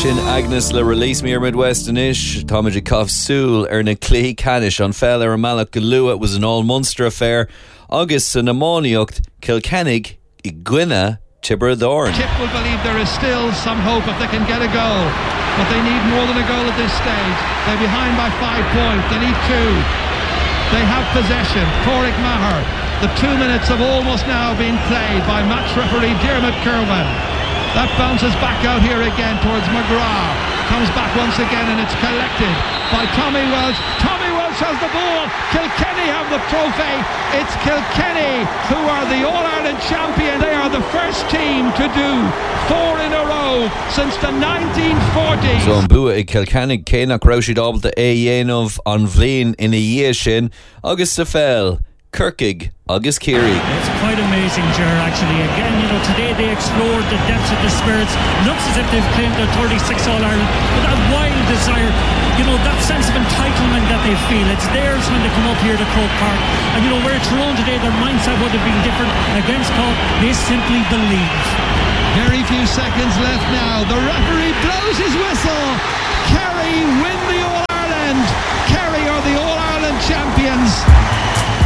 Sin Agnes le release me Midwest Anish, Thomas Jacob Sewell, Erna Clee Canish on Fell Malach Galua. It was an all Munster affair. August and Ammoniucht, Kilkennig, Iguina, Tibber-Thorn. Tip will believe there is still some hope if they can get a goal, but they need more than a goal at this stage. They're behind by 5 points. They need 2. They have possession. Corrick Maher. The 2 minutes have almost now been played by match referee Dermot Kerwin. That bounces back out here again towards McGrath. Comes back once again and it's collected by Tommy Welsh. Tommy Welsh has the ball. Kilkenny have the trophy. It's Kilkenny who are the All-Ireland champion. They are the first team to do 4 in a row since the 1940s. So an bua I Kilkenny Cénach Raushid Obelta Éhéanamh an Bhliain ina dhia sin agus sa Fell. Kirkig, August Keary. It's quite amazing, Ger, actually. Again, today they explored the depths of the spirits. Looks as if they've claimed their 36 All-Ireland with that wild desire, that sense of entitlement that they feel. It's theirs when they come up here to Croke Park. And, where Tyrone today, their mindset would have been different against Cork. They simply believe. Very few seconds left now. The referee blows his whistle.